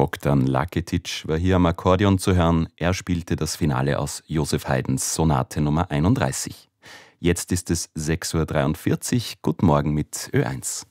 Bogdan Laketic war hier am Akkordeon zu hören. Er spielte das Finale aus Joseph Haydns Sonate Nummer 31. Jetzt ist es 6:43 Uhr. Guten Morgen mit Ö1.